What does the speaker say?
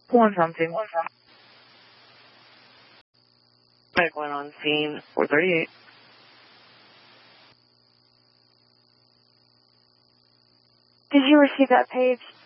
One something. Medic went on scene, 438. Did you receive that page?